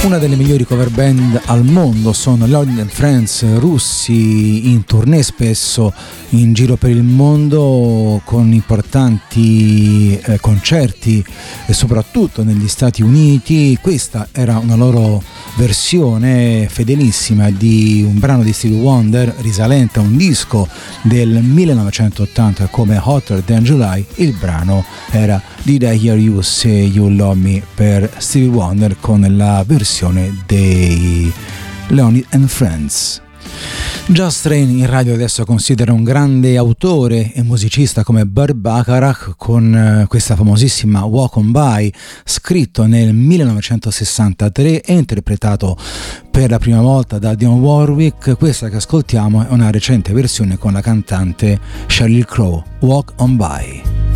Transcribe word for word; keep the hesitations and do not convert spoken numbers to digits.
Una delle migliori cover band al mondo sono Lonely and Friends, russi in tournée spesso in giro per il mondo con importanti eh, concerti e soprattutto negli Stati Uniti. Questa era una loro versione fedelissima di un brano di Stevie Wonder risalente a un disco del millenovecentottanta come Hotter Than July. Il brano era Did I Hear You Say You Love Me per Stevie Wonder con la versione dei Lonely and Friends. Josh Train in radio adesso considera un grande autore e musicista come Burt Bacharach con questa famosissima Walk On By, scritto nel millenovecentosessantatré e interpretato per la prima volta da Dionne Warwick. Questa che ascoltiamo è una recente versione con la cantante Sheryl Crow, Walk On By.